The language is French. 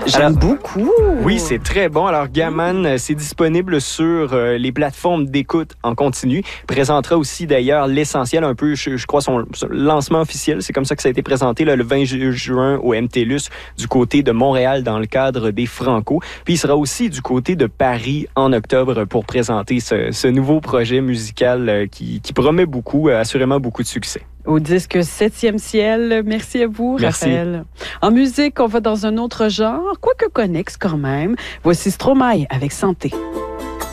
J'aime beaucoup. Oui, c'est très bon. Alors, Gaman, c'est disponible sur les plateformes d'écoute en continu. Il présentera aussi, d'ailleurs, l'essentiel, un peu, je crois, son lancement officiel. C'est comme ça que ça a été présenté là, le 20 juin au MTLUS du côté de Montréal dans le cadre des Franco. Puis, il sera aussi du côté de Paris en octobre pour présenter ce nouveau projet musical qui promet beaucoup, assurément beaucoup de succès. Au disque 7e ciel. Merci à vous, Merci. Raphaël. En musique, on va dans un autre genre, quoique connexe quand même. Voici Stromae avec Santé.